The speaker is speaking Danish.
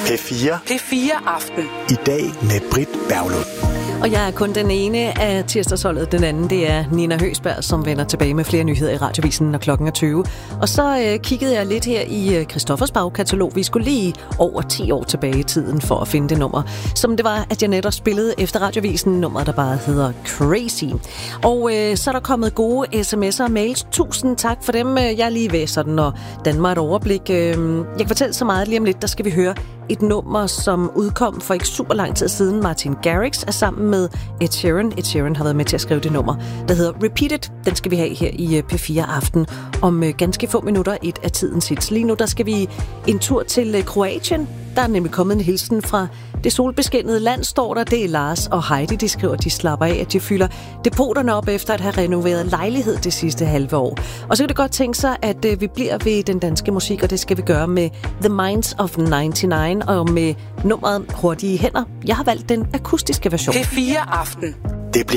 P4. P4 Aften. I dag med Britt Berglund. Og jeg er kun den ene af tirsdagsholdet. Den anden, det er Nina Høgsberg, som vender tilbage med flere nyheder i Radiovisen, når klokken er 20. Og så kiggede jeg lidt her i Christoffers bagkatalog. Vi skulle lige over 10 år tilbage i tiden for at finde det nummer, som det var, at jeg netop spillede efter Radiovisen, nummer der bare hedder Crazy. Og så er der kommet gode sms'er og mails. Tusind tak for dem. Jeg er lige ved sådan og danne mig et overblik. Jeg kan fortælle så meget lige om lidt. Der skal vi høre et nummer, som udkom for ikke super lang tid siden. Martin Garrix er sammen med Ed Sheeran. Ed Sheeran har været med til at skrive det nummer, der hedder Repeat It. Den skal vi have her i P4 Aften om ganske få minutter, et af tidens hits. Lige nu der skal vi en tur til Kroatien. Der er nemlig kommet en hilsen fra det solbeskinnede land, står der. Det er Lars og Heidi, de skriver, at de slapper af, at de fylder depoterne op efter at have renoveret lejlighed det sidste halve år. Og så kan det godt tænke sig, at vi bliver ved den danske musik, og det skal vi gøre med The Minds of 99 og med nummeret Hurtige Hænder. Jeg har valgt den akustiske version. P4 Aften.